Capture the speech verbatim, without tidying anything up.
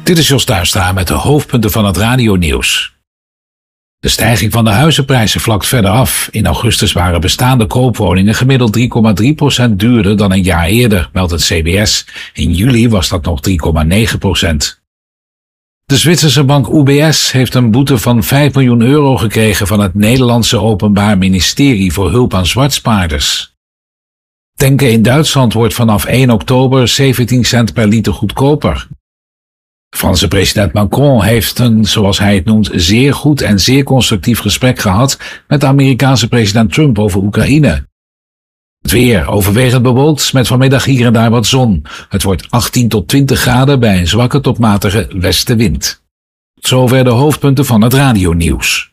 Dit is Jos Tuinstra met de hoofdpunten van het radionieuws. De stijging van de huizenprijzen vlakt verder af. In augustus waren bestaande koopwoningen gemiddeld drie komma drie procent duurder dan een jaar eerder, meldt het C B S. In juli was dat nog drie komma negen procent. De Zwitserse bank U B S heeft een boete van vijf miljoen euro gekregen van het Nederlandse Openbaar Ministerie voor hulp aan zwartspaarders. Tanken in Duitsland wordt vanaf één oktober zeventien cent per liter goedkoper. Franse president Macron heeft een, zoals hij het noemt, zeer goed en zeer constructief gesprek gehad met de Amerikaanse president Trump over Oekraïne. Het weer overwegend bewolkt met vanmiddag hier en daar wat zon. Het wordt achttien tot twintig graden bij een zwakke tot matige westenwind. Tot zover de hoofdpunten van het radionieuws.